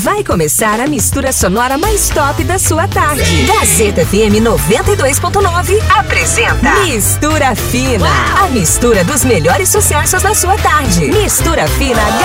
Vai começar a mistura sonora mais top da sua tarde. Gazeta FM 92.9 apresenta Mistura Fina. A mistura dos melhores sucessos da sua tarde. Mistura Fina